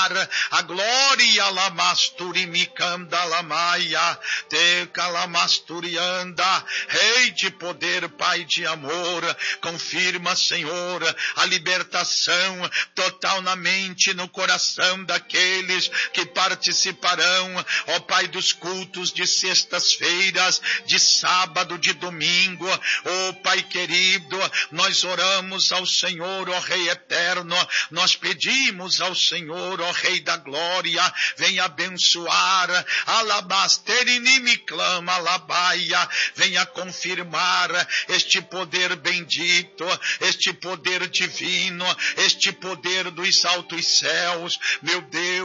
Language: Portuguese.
a glória lamasturimicanda lamaia, te calamasturianda, Rei de poder, Pai de amor, confirma, Senhor, a libertação total na mente, no coração daqueles que participarão, ó Pai, dos cultos de sextas-feiras, de sábado, de domingo, ó Pai querido, nós oramos ao Senhor, ó Rei eterno, nós pedimos ao Senhor, ó Rei da glória, venha abençoar, alabasterinimi clama, alabaia, venha confirmar este poder bendito, este poder divino, este poder dos altos céus, meu Deus,